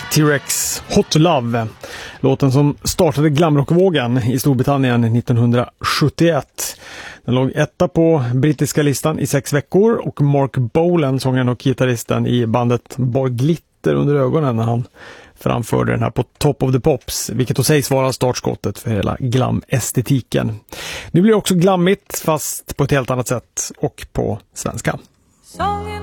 T-Rex Hot Love. Låten som startade glamrockvågen i Storbritannien 1971. Den låg etta på brittiska listan i 6 veckor och Mark Bolan, sångaren och gitarristen i bandet, bar glitter under ögonen när han framförde den här på Top of the Pops, vilket då sägs vara startskottet för hela glam-estetiken. Nu blir det också glammigt, fast på ett helt annat sätt och på svenska.